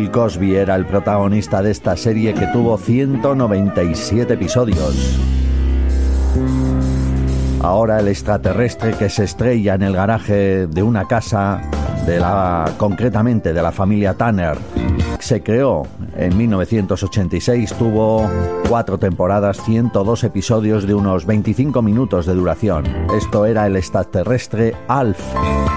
Bill Cosby era el protagonista de esta serie que tuvo 197 episodios. Ahora el extraterrestre que se estrella en el garaje de una casa, concretamente de la familia Tanner, se creó en 1986, tuvo 4 temporadas, 102 episodios de unos 25 minutos de duración. Esto era el extraterrestre Alf.